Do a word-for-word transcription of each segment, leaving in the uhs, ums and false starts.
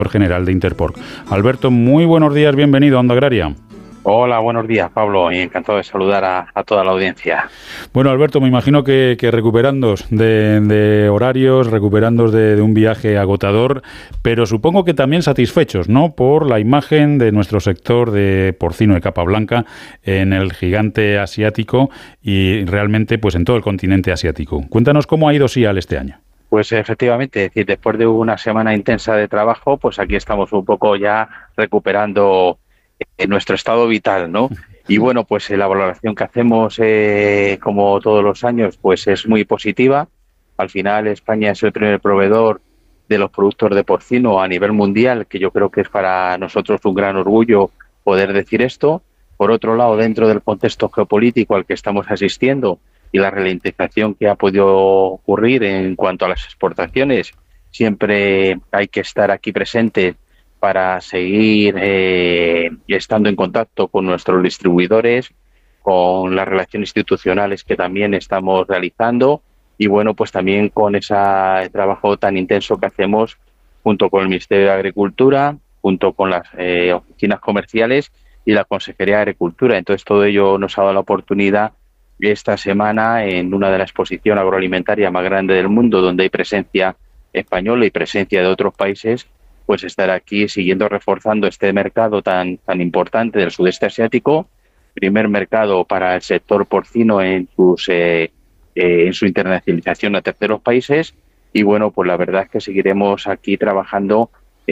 general de Interpork. Alberto, muy buenos días, bienvenido a Onda Agraria. Hola, buenos días, Pablo, y encantado de saludar a, a toda la audiencia. Bueno, Alberto, me imagino que, que recuperándos de, de horarios, recuperándos de, de un viaje agotador, pero supongo que también satisfechos, ¿no?, por la imagen de nuestro sector de porcino de capa blanca en el gigante asiático y realmente pues en todo el continente asiático. Cuéntanos cómo ha ido SIAL este año. Pues efectivamente, es decir, después de una semana intensa de trabajo, pues aquí estamos un poco ya recuperando en nuestro estado vital, ¿no? Y bueno, pues la valoración que hacemos, eh, como todos los años, pues es muy positiva. Al final España es el primer proveedor de los productos de porcino a nivel mundial, que yo creo que es para nosotros un gran orgullo poder decir esto. Por otro lado, dentro del contexto geopolítico al que estamos asistiendo y la ralentización que ha podido ocurrir en cuanto a las exportaciones, siempre hay que estar aquí presente para seguir eh, estando en contacto con nuestros distribuidores, con las relaciones institucionales que también estamos realizando y bueno, pues también con ese trabajo tan intenso que hacemos junto con el Ministerio de Agricultura, junto con las eh, oficinas comerciales y la Consejería de Agricultura. Entonces todo ello nos ha dado la oportunidad esta semana en una de las exposiciones agroalimentarias más grandes del mundo, donde hay presencia española y presencia de otros países, pues estar aquí siguiendo reforzando este mercado tan tan importante del sudeste asiático, primer mercado para el sector porcino en sus eh, eh, en su internacionalización a terceros países y bueno, pues la verdad es que seguiremos aquí trabajando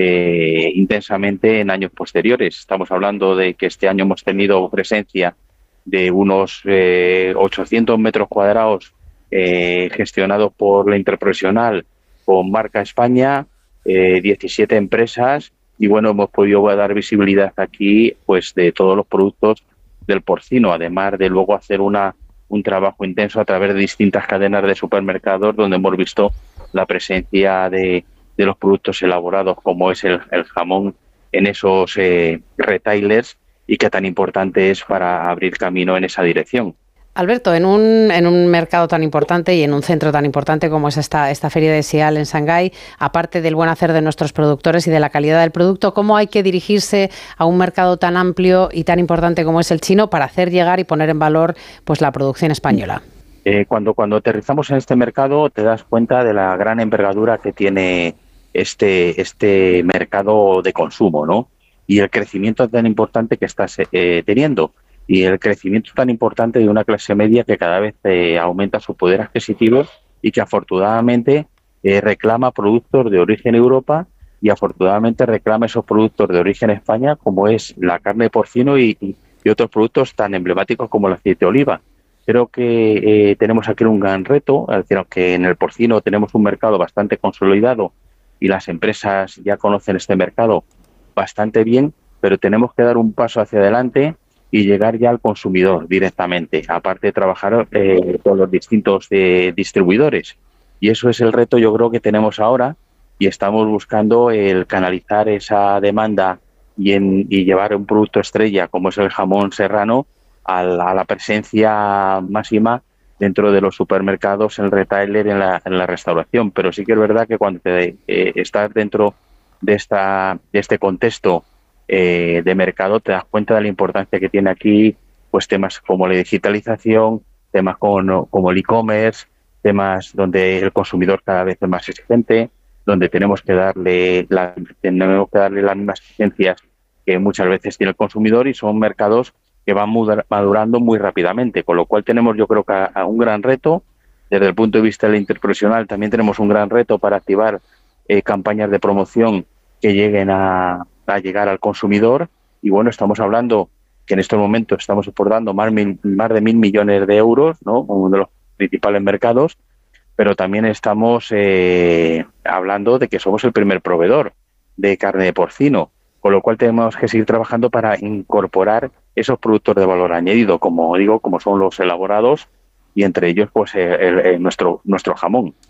eh, intensamente en años posteriores. Estamos hablando de que este año hemos tenido presencia de unos eh, ochocientos metros cuadrados eh, gestionados por la Interprofesional con marca España, Eh, diecisiete empresas y bueno, hemos podido dar visibilidad aquí pues de todos los productos del porcino, además de luego hacer una un trabajo intenso a través de distintas cadenas de supermercados donde hemos visto la presencia de, de los productos elaborados como es el, el jamón en esos eh, retailers y que tan importante es para abrir camino en esa dirección. Alberto, en un, en un mercado tan importante y en un centro tan importante como es esta, esta feria de SIAL en Shanghái, aparte del buen hacer de nuestros productores y de la calidad del producto, ¿cómo hay que dirigirse a un mercado tan amplio y tan importante como es el chino para hacer llegar y poner en valor pues la producción española? Eh, cuando, cuando aterrizamos en este mercado te das cuenta de la gran envergadura que tiene este, este mercado de consumo, ¿no? Y el crecimiento tan importante que está eh, teniendo. Y el crecimiento tan importante de una clase media que cada vez eh, aumenta su poder adquisitivo y que afortunadamente eh, reclama productos de origen Europa y afortunadamente reclama esos productos de origen España como es la carne de porcino y, y, y otros productos tan emblemáticos como el aceite de oliva. Creo que eh, tenemos aquí un gran reto, es decir, aunque en el porcino tenemos un mercado bastante consolidado y las empresas ya conocen este mercado bastante bien, pero tenemos que dar un paso hacia adelante y llegar ya al consumidor directamente, aparte de trabajar eh, con los distintos eh, distribuidores. Y eso es el reto yo creo que tenemos ahora y estamos buscando el canalizar esa demanda y, en, y llevar un producto estrella como es el jamón serrano a la, a la presencia máxima dentro de los supermercados, en el retailer, en la, en la restauración. Pero sí que es verdad que cuando te, eh, estás dentro de, esta, de este contexto Eh, de mercado, te das cuenta de la importancia que tiene aquí pues temas como la digitalización, temas como, como el e-commerce, temas donde el consumidor cada vez es más exigente, donde tenemos que darle la, tenemos que darle las mismas exigencias que muchas veces tiene el consumidor y son mercados que van madurando muy rápidamente, con lo cual tenemos yo creo que a, a un gran reto. Desde el punto de vista del interprofesional también tenemos un gran reto para activar eh, campañas de promoción que lleguen a a llegar al consumidor y bueno, estamos hablando que en estos momentos estamos exportando más, mil, más de mil millones de euros, ¿no?, uno de los principales mercados, pero también estamos eh, hablando de que somos el primer proveedor de carne de porcino, con lo cual tenemos que seguir trabajando para incorporar esos productos de valor añadido, como digo, como son los elaborados y entre ellos pues el, el, nuestro nuestro jamón.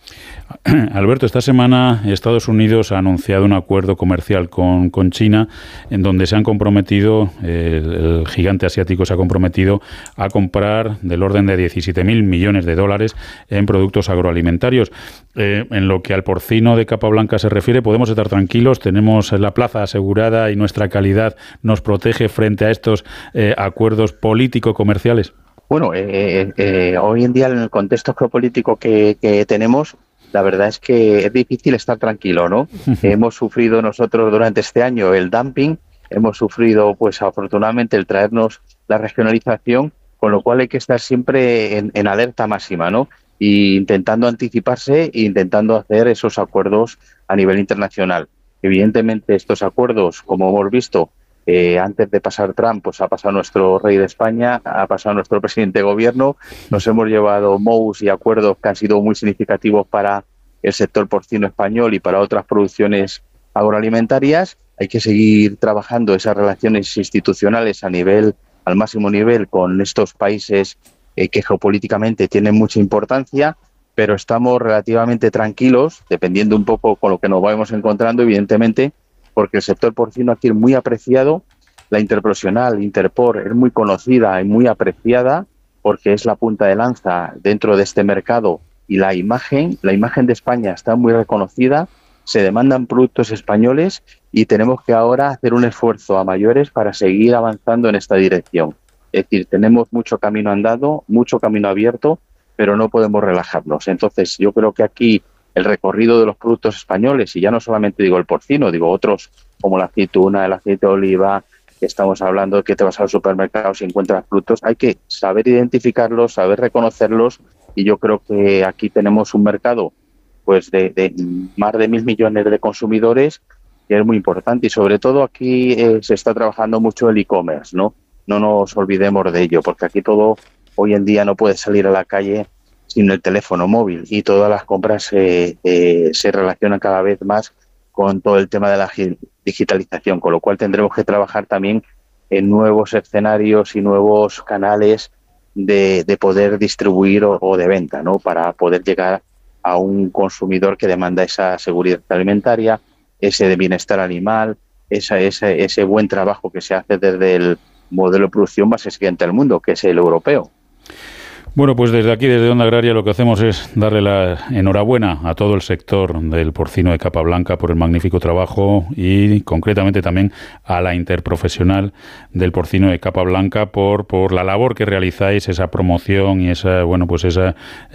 Alberto, esta semana Estados Unidos ha anunciado un acuerdo comercial con, con China en donde se han comprometido, el, el gigante asiático se ha comprometido a comprar del orden de diecisiete mil millones de dólares en productos agroalimentarios. Eh, en lo que al porcino de capa blanca se refiere, podemos estar tranquilos, tenemos la plaza asegurada y nuestra calidad nos protege frente a estos eh, acuerdos político-comerciales. Bueno, eh, eh, hoy en día en el contexto geopolítico que, que tenemos, la verdad es que es difícil estar tranquilo, ¿no? Hemos sufrido nosotros durante este año el dumping, hemos sufrido, pues afortunadamente, el traernos la regionalización, con lo cual hay que estar siempre en, en alerta máxima, ¿no? Y intentando anticiparse e intentando hacer esos acuerdos a nivel internacional. Evidentemente, estos acuerdos, como hemos visto, eh, antes de pasar Trump, pues ha pasado nuestro rey de España, ha pasado nuestro presidente de gobierno, nos hemos llevado M O Us y acuerdos que han sido muy significativos para el sector porcino español y para otras producciones agroalimentarias. Hay que seguir trabajando esas relaciones institucionales a nivel, al máximo nivel, con estos países eh, que geopolíticamente tienen mucha importancia, pero estamos relativamente tranquilos, dependiendo un poco con lo que nos vayamos encontrando, evidentemente, porque el sector porcino aquí es muy apreciado, la interprofesional, Interpor, es muy conocida y muy apreciada, porque es la punta de lanza dentro de este mercado, y la imagen, la imagen de España está muy reconocida, se demandan productos españoles y tenemos que ahora hacer un esfuerzo a mayores para seguir avanzando en esta dirección. Es decir, tenemos mucho camino andado, mucho camino abierto, pero no podemos relajarnos. Entonces, yo creo que aquí el recorrido de los productos españoles, y ya no solamente digo el porcino, digo otros como la aceituna, el aceite de oliva, estamos hablando de que te vas al supermercado y encuentras productos, hay que saber identificarlos, saber reconocerlos, y yo creo que aquí tenemos un mercado pues de, de más de mil millones de consumidores, que es muy importante, y sobre todo aquí eh, se está trabajando mucho el e-commerce, ¿no? No nos olvidemos de ello, porque aquí todo, hoy en día no puedes salir a la calle sin el teléfono móvil, y todas las compras eh, eh, se relacionan cada vez más con todo el tema de la digitalización, con lo cual tendremos que trabajar también en nuevos escenarios y nuevos canales de, de poder distribuir o, o de venta, ¿no? Para poder llegar a un consumidor que demanda esa seguridad alimentaria, ese de bienestar animal, esa, ese, ese buen trabajo que se hace desde el modelo de producción más exigente del mundo, que es el europeo. Bueno, pues desde aquí, desde Onda Agraria, lo que hacemos es darle la enhorabuena a todo el sector del porcino de capa blanca por el magnífico trabajo, y concretamente también a la interprofesional del porcino de capa blanca por por la labor que realizáis, esa promoción y esa bueno pues esa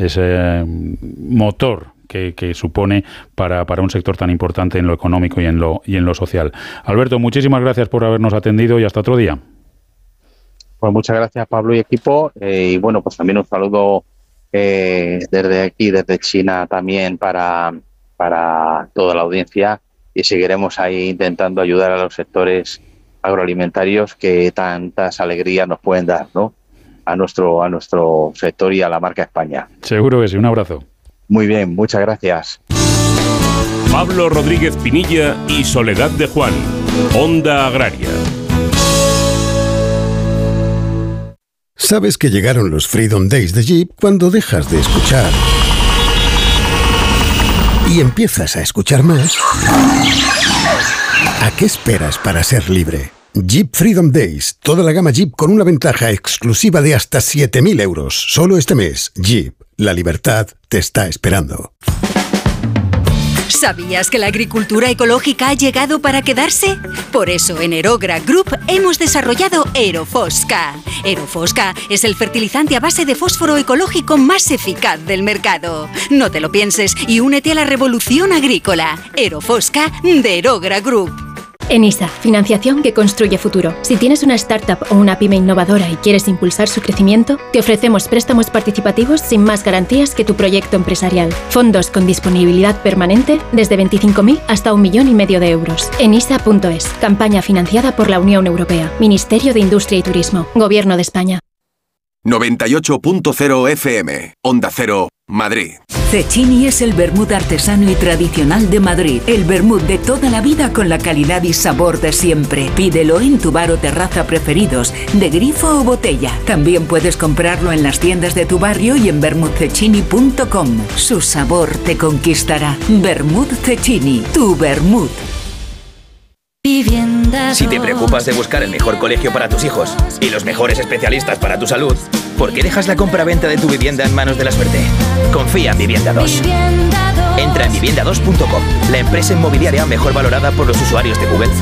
ese motor que, que supone para, para un sector tan importante en lo económico y en lo y en lo social. Alberto, muchísimas gracias por habernos atendido y hasta otro día. Pues muchas gracias, Pablo y equipo, eh, y bueno, pues también un saludo eh, desde aquí, desde China también para, para toda la audiencia, y seguiremos ahí intentando ayudar a los sectores agroalimentarios que tantas alegrías nos pueden dar, ¿no? A nuestro, a nuestro sector y a la marca España. Seguro que sí, un abrazo. Muy bien, muchas gracias. Pablo Rodríguez Pinilla y Soledad de Juan, Onda Agraria. Sabes que llegaron los Freedom Days de Jeep cuando dejas de escuchar y empiezas a escuchar más. ¿A qué esperas para ser libre? Jeep Freedom Days, toda la gama Jeep con una ventaja exclusiva de hasta siete mil euros. Solo este mes, Jeep, la libertad te está esperando. ¿Sabías que la agricultura ecológica ha llegado para quedarse? Por eso en Aerogra Group hemos desarrollado Aerofosca. Aerofosca es el fertilizante a base de fósforo ecológico más eficaz del mercado. No te lo pienses y únete a la revolución agrícola. Aerofosca de Aerogra Group. ENISA, financiación que construye futuro. Si tienes una startup o una pyme innovadora y quieres impulsar su crecimiento, te ofrecemos préstamos participativos sin más garantías que tu proyecto empresarial. Fondos con disponibilidad permanente desde veinticinco mil hasta un millón y medio de euros. enisa punto es. Campaña financiada por la Unión Europea. Ministerio de Industria y Turismo. Gobierno de España. noventa y ocho punto cero F M, Onda Cero, Madrid. Cecchini es el vermut artesano y tradicional de Madrid. El vermut de toda la vida con la calidad y sabor de siempre. Pídelo en tu bar o terraza preferidos, de grifo o botella. También puedes comprarlo en las tiendas de tu barrio y en vermut cecchini punto com. Su sabor te conquistará. Vermut Cecchini, tu vermut. Si te preocupas de buscar el mejor colegio para tus hijos y los mejores especialistas para tu salud, ¿por qué dejas la compra-venta de tu vivienda en manos de la suerte? Confía en Vivienda dos. Entra en vivienda dos punto com, la empresa inmobiliaria mejor valorada por los usuarios de Google.